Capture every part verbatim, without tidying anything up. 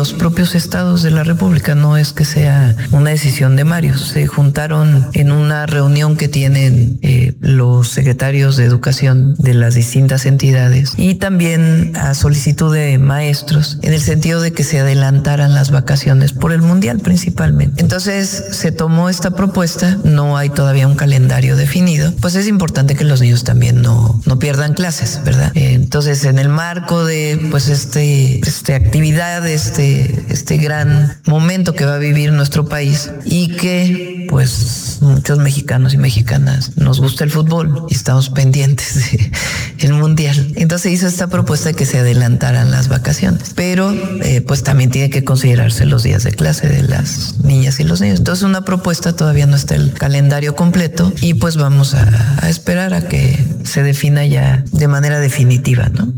los propios estados de la República, no es que sea una decisión de Mario. Se juntaron en una reunión que tienen eh, los secretarios de educación de las distintas entidades y también a solicitud de maestros, en el sentido de que se adelantaran las vacaciones por el Mundial principalmente. Entonces se tomó esta propuesta, no hay todavía un calendario definido, pues es importante que los niños también no, no pierdan clases, ¿verdad? Eh, entonces en el marco de pues este, este actividad, este, este gran momento que va a vivir nuestro país y que pues muchos mexicanos y mexicanas nos gusta el fútbol y estamos pendientes del Mundial. Entonces hizo esta propuesta de que se adelantaran las vacaciones, pero eh, pues también tiene que considerarse los días de clase de las niñas y los niños. Entonces una propuesta, todavía no está el calendario completo y pues vamos a, a esperar a que se defina ya de manera definitiva, ¿no?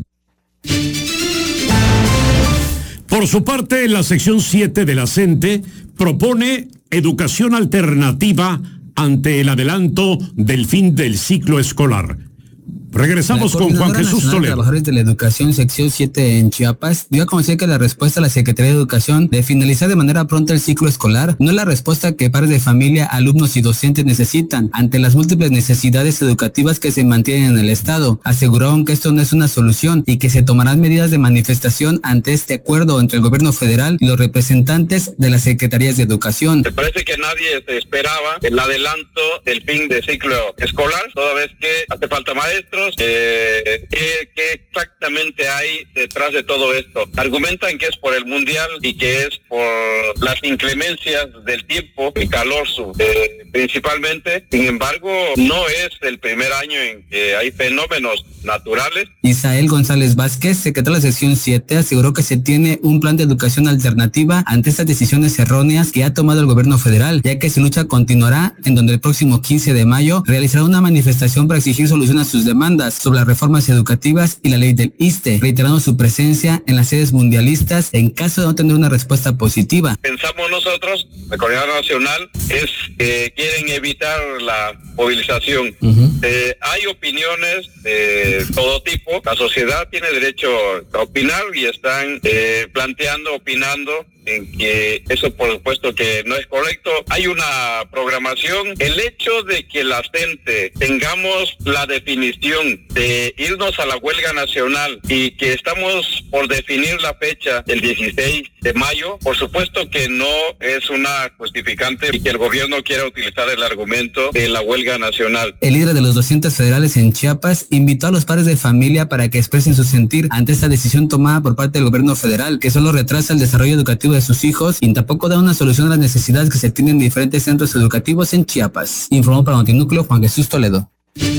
Por su parte, la sección siete de la CENTE propone educación alternativa ante el adelanto del fin del ciclo escolar. Regresamos con Juan Jesús Toledo. La Trabajadores de la Educación, sección siete en Chiapas, dio a conocer que la respuesta a la Secretaría de Educación de finalizar de manera pronta el ciclo escolar no es la respuesta que padres de familia, alumnos y docentes necesitan ante las múltiples necesidades educativas que se mantienen en el Estado. Aseguraron que esto no es una solución y que se tomarán medidas de manifestación ante este acuerdo entre el gobierno federal y los representantes de las secretarías de educación. Me parece que nadie se esperaba el adelanto del fin del ciclo escolar, toda vez que hace falta maestros. Eh, ¿qué, ¿Qué exactamente hay detrás de todo esto? Argumentan que es por el Mundial y que es por las inclemencias del tiempo, el calor eh, principalmente. Sin embargo, no es el primer año en que hay fenómenos naturales. Isael González Vázquez, secretario de la sección siete, aseguró que se tiene un plan de educación alternativa ante estas decisiones erróneas que ha tomado el gobierno federal, ya que su lucha continuará, en donde el próximo quince de mayo realizará una manifestación para exigir solución a sus demandas sobre las reformas educativas y la ley del ISSSTE, reiterando su presencia en las sedes mundialistas en caso de no tener una respuesta positiva. Pensamos nosotros, la Coordinadora Nacional, es que quieren evitar la movilización. Uh-huh. Eh, hay opiniones de todo tipo, la sociedad tiene derecho a opinar y están eh, planteando, opinando en que eso por supuesto que no es correcto. Hay una programación. El hecho de que la CENTE tengamos la definición de irnos a la huelga nacional y que estamos por definir la fecha el dieciséis de mayo, por supuesto que no es una justificante y que el gobierno quiera utilizar el argumento de la huelga nacional. El líder de los docentes federales en Chiapas invitó a los padres de familia para que expresen su sentir ante esta decisión tomada por parte del gobierno federal, que solo retrasa el desarrollo educativo de sus hijos y tampoco da una solución a las necesidades que se tienen en diferentes centros educativos en Chiapas. Informó para Notinúcleo Juan Jesús Toledo.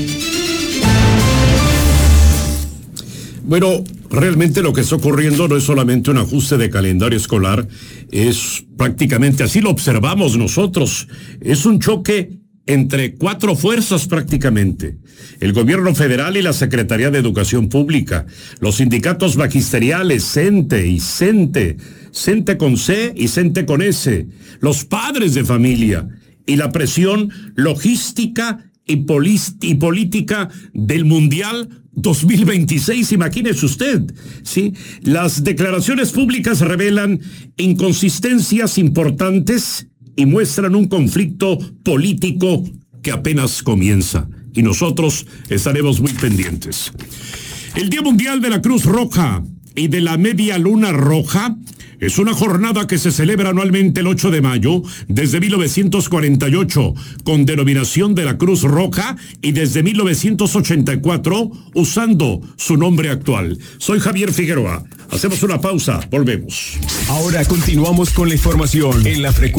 Bueno, realmente lo que está ocurriendo no es solamente un ajuste de calendario escolar, es prácticamente, así lo observamos nosotros, es un choque entre cuatro fuerzas prácticamente: el gobierno federal y la Secretaría de Educación Pública, los sindicatos magisteriales, CENTE y CENTE, CENTE con C y CENTE con S, los padres de familia y la presión logística y, polis- y política del Mundial dos mil veintiséis, imagínese usted, ¿sí? Las declaraciones públicas revelan inconsistencias importantes y muestran un conflicto político que apenas comienza, y nosotros estaremos muy pendientes. El Día Mundial de la Cruz Roja y de la Media Luna Roja es una jornada que se celebra anualmente el ocho de mayo desde mil novecientos cuarenta y ocho, con denominación de la Cruz Roja, y desde mil novecientos ochenta y cuatro usando su nombre actual. Soy Javier Figueroa. Hacemos una pausa, volvemos. Ahora continuamos con la información en la frecuencia.